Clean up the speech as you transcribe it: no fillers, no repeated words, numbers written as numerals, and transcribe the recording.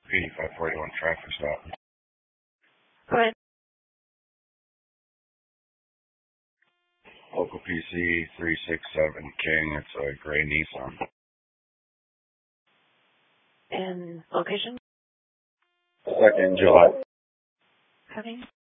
8541 traffic stop. Go ahead. Local PC 367 King. It's a gray Nissan. And location? 2nd July. Having